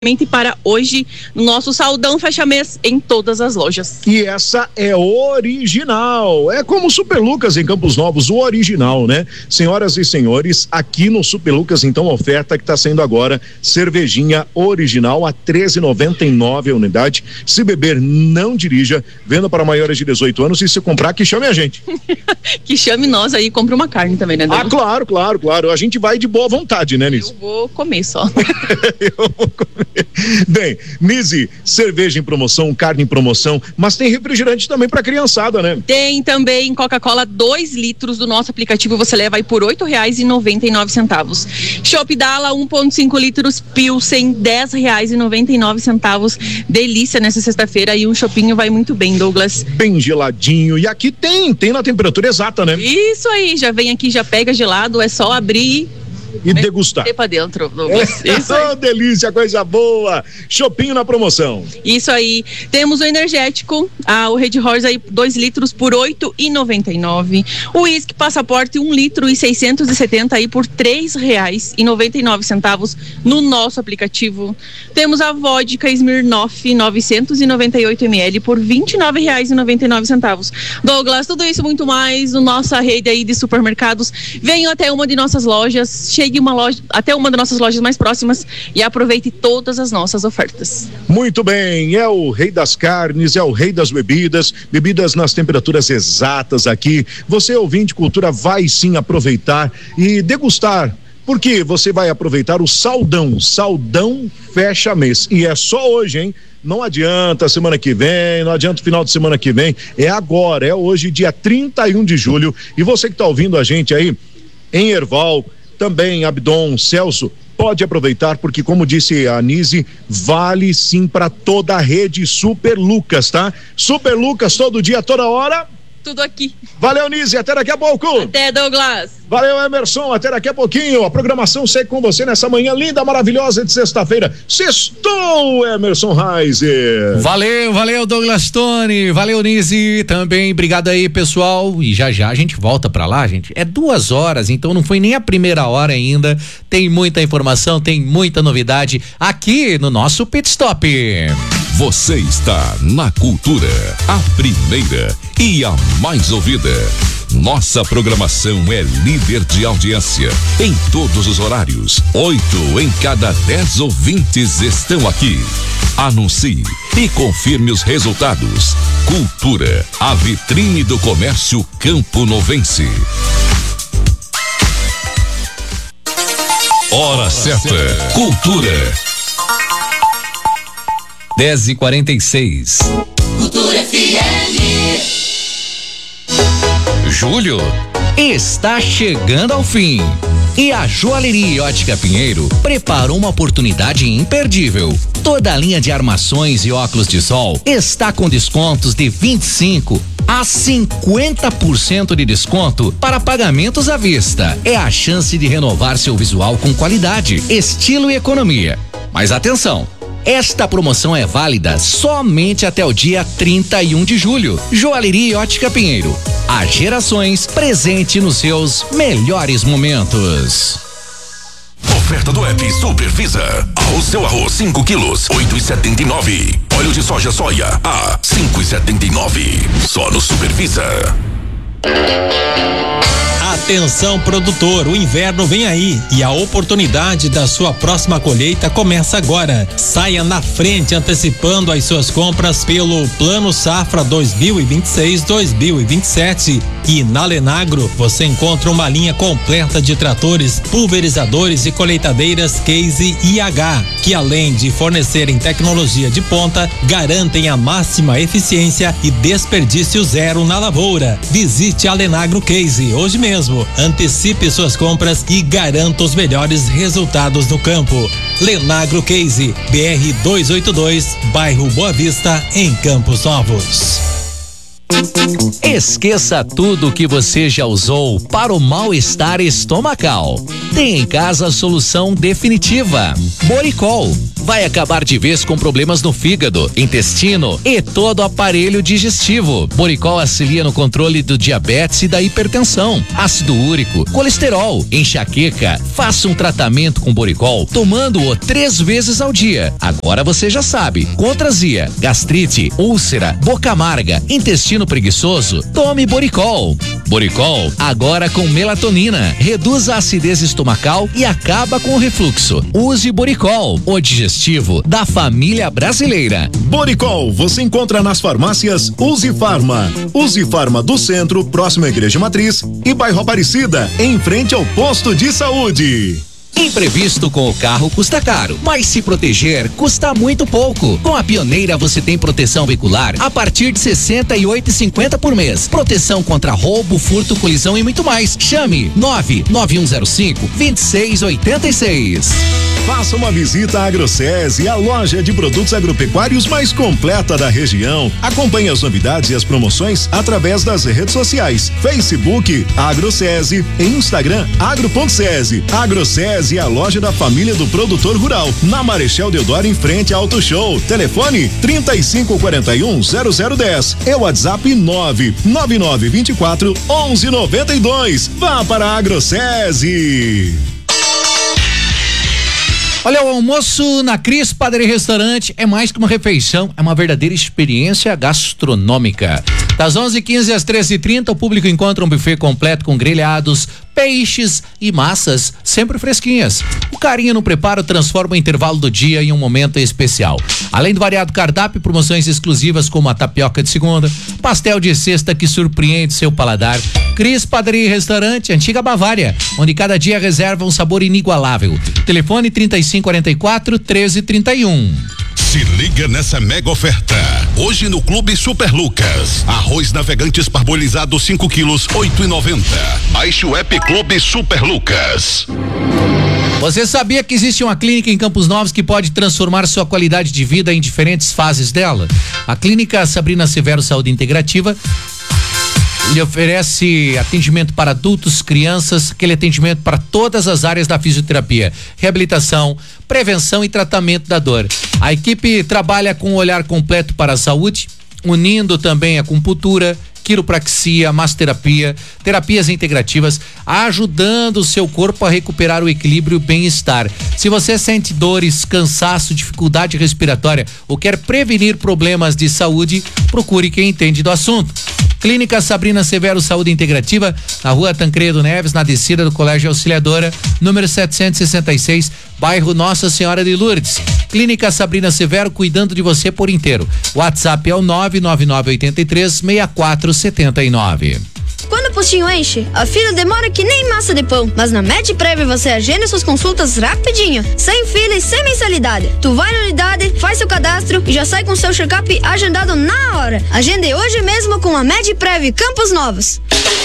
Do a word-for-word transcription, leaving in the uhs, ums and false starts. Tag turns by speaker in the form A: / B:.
A: para hoje no nosso Saldão Fecha Mês em todas as lojas.
B: E essa é original, é como o Super Lucas em Campos Novos, o original, né? Senhoras e senhores, aqui no Super Lucas, então, a oferta que está sendo agora, cervejinha original a treze reais e noventa e nove centavos a unidade. Se beber, não dirija, venda para maiores de dezoito anos, e se comprar, que chame a gente.
A: Que chame nós aí e compre uma carne também, né, Douglas?
B: Ah, claro, claro, claro, a gente vai de boa vontade, né, Nise?
A: Eu vou comer só.
B: Eu vou comer. Bem, Nise, cerveja em promoção, carne em promoção, mas tem refrigerante também pra criançada, né?
A: Tem também Coca-Cola dois litros do nosso aplicativo, você leva aí por oito reais e noventa e nove centavos. Chopp Dala um ponto cinco litros Pilsen, dez reais e noventa e nove centavos. Delícia nessa sexta-feira, e um chopinho vai muito bem, Douglas.
B: Bem geladinho, e aqui tem, tem na temperatura exata, né?
A: Isso aí, já vem aqui, já pega gelado, é só abrir
B: e degustar.
A: E pra dentro, Douglas.
B: É. Isso aí. Oh, delícia, coisa boa. Chopinho na promoção.
A: Isso aí. Temos o energético, ah, o Red Horse aí, dois litros por oito reais e noventa e nove. O uísque Passaporte, um litro e seiscentos e setenta aí por três reais e noventa e nove centavos no nosso aplicativo. Temos a vodka Smirnoff, novecentos e noventa e oito mililitros por vinte e nove reais e noventa e nove centavos. Douglas, tudo isso muito mais no nossa rede aí de supermercados. Venham até uma de nossas lojas, chegue uma loja, até uma das nossas lojas mais próximas e aproveite todas as nossas ofertas.
B: Muito bem, é o rei das carnes, é o rei das bebidas, bebidas nas temperaturas exatas aqui. Você, ouvinte Cultura, vai sim aproveitar e degustar, porque você vai aproveitar o Saldão, Saldão Fecha Mês, e é só hoje, hein? Não adianta semana que vem, não adianta o final de semana que vem, é agora, é hoje, dia trinta e um de julho, e você que está ouvindo a gente aí em Erval, também Abdon, Celso, pode aproveitar, porque, como disse a Nise, vale sim para toda a rede Super Lucas, tá? Super Lucas, todo dia, toda hora.
A: Tudo aqui.
B: Valeu, Nise, até daqui a pouco.
A: Até, Douglas.
B: Valeu, Emerson, até daqui a pouquinho. A programação segue com você nessa manhã linda, maravilhosa de sexta-feira. Sextou, Emerson Reiser.
C: Valeu, valeu, Douglas Tony. Valeu, Nise. Também, obrigado aí, pessoal. E já já a gente volta pra lá, gente. É duas horas, então não foi nem a primeira hora ainda. Tem muita informação, tem muita novidade aqui no nosso Pit Stop.
D: Você está na Cultura, a primeira e a mais ouvida. Nossa programação é líder de audiência em todos os horários. Oito em cada dez ouvintes estão aqui. Anuncie e confirme os resultados. Cultura, a vitrine do comércio Campo Novense. Hora certa. Cultura.
C: dez e quarenta e seis.
E: Cultura F M.
C: Julho está chegando ao fim e a Joalheria Ótica Pinheiro preparou uma oportunidade imperdível. Toda a linha de armações e óculos de sol está com descontos de vinte e cinco a cinquenta por cento de desconto para pagamentos à vista. É a chance de renovar seu visual com qualidade, estilo e economia. Mas atenção! Esta promoção é válida somente até o dia trinta e um de julho. Joalheria Ótica Pinheiro. Há gerações presente nos seus melhores momentos.
D: Oferta do app Supervisa. Arroz seu arroz cinco quilos, oito e setenta e nove. Óleo de soja soia a cinco e setenta e nove. Só no Supervisa.
F: Atenção, produtor, o inverno vem aí e a oportunidade da sua próxima colheita começa agora. Saia na frente antecipando as suas compras pelo Plano Safra dois mil e vinte e seis dois mil e vinte e sete. E na Lenagro você encontra uma linha completa de tratores, pulverizadores e colheitadeiras Case I H, que além de fornecerem tecnologia de ponta, garantem a máxima eficiência e desperdício zero na lavoura. Visite a Lenagro Case hoje mesmo. Antecipe suas compras e garanta os melhores resultados no campo. Lenagro Case, B R duzentos e oitenta e dois, bairro Boa Vista, em Campos Novos.
C: Esqueça tudo que você já usou para o mal-estar estomacal. Tem em casa a solução definitiva. Boricol. vai acabar de vez com problemas no fígado, intestino e todo o aparelho digestivo. Boricol auxilia no controle do diabetes e da hipertensão, ácido úrico, colesterol, enxaqueca. Faça um tratamento com Boricol, tomando-o três vezes ao dia. Agora você já sabe. Contra azia, gastrite, úlcera, boca amarga, intestino preguiçoso, tome Boricol. Boricol, agora com melatonina, reduz a acidez estomacal e acaba com o refluxo. Use Boricol, o digestivo da família brasileira.
B: Boricol, você encontra nas farmácias Use Farma. Use Farma do Centro, próximo à Igreja Matriz, e bairro Aparecida, em frente ao posto de saúde.
C: Imprevisto com o carro custa caro, mas se proteger custa muito pouco. Com a Pioneira você tem proteção veicular a partir de sessenta e oito reais e cinquenta por mês. Proteção contra roubo, furto, colisão e muito mais. Chame nove nove um zero cinco, dois seis oito seis.
B: Faça uma visita à AgroSese, a loja de produtos agropecuários mais completa da região. Acompanhe as novidades e as promoções através das redes sociais: Facebook AgroSese e Instagram agro.sese. AgroSese, a loja da família do produtor rural, na Marechal Deodoro, em frente ao Auto Show. Telefone trinta e cinco quarenta e um, zero zero dez e o WhatsApp nove nove nove vinte e quatro, onze noventa e dois. Vá para a AgroSese.
C: Olha, o almoço na Cris Padaria e Restaurante é mais que uma refeição, é uma verdadeira experiência gastronômica. Das onze e quinze às treze e trinta, o público encontra um buffet completo com grelhados, peixes e massas sempre fresquinhas. O carinho no preparo transforma o intervalo do dia em um momento especial. Além do variado cardápio, promoções exclusivas como a tapioca de segunda, pastel de sexta que surpreende seu paladar. Cris Padaria e Restaurante, Antiga Bavária, onde cada dia reserva um sabor inigualável. Telefone trinta e cinco quarenta e quatro, treze trinta e um.
D: Se liga nessa mega oferta. Hoje no Clube Super Lucas. Arroz Navegantes parbolizado cinco quilos, oito e noventa. Baixe o app Clube Super Lucas.
C: Você sabia que existe uma clínica em Campos Novos que pode transformar sua qualidade de vida em diferentes fases dela? A Clínica Sabrina Severo Saúde Integrativa lhe oferece atendimento para adultos, crianças, aquele atendimento para todas as áreas da fisioterapia, reabilitação, prevenção e tratamento da dor. A equipe trabalha com um olhar completo para a saúde, unindo também a acupuntura, quiropraxia, massoterapia, terapias integrativas, ajudando o seu corpo a recuperar o equilíbrio e o bem-estar. Se você sente dores, cansaço, dificuldade respiratória ou quer prevenir problemas de saúde, procure quem entende do assunto. Clínica Sabrina Severo Saúde Integrativa, na Rua Tancredo Neves, na descida do Colégio Auxiliadora, número setecentos e sessenta e seis, bairro Nossa Senhora de Lourdes. Clínica Sabrina Severo, cuidando de você por inteiro. WhatsApp é o nove nove nove oito três, seis quatro sete nove.
G: Quando o postinho enche, a fila demora que nem massa de pão. Mas na MedPrev você agenda suas consultas rapidinho, sem fila e sem mensalidade. Tu vai na unidade, faz seu cadastro e já sai com seu check-up agendado na hora. Agende hoje mesmo com a MedPrev Campos Novos.